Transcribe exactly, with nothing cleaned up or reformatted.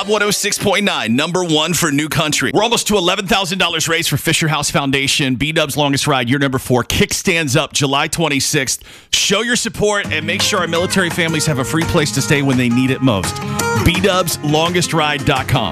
Job one oh six point nine, number one for New Country. We're almost to eleven thousand dollars raised for Fisher House Foundation. B-Dub's Longest Ride, year number four. Kickstands up July twenty-sixth. Show your support and make sure our military families have a free place to stay when they need it most. B dubs longest ride dot com.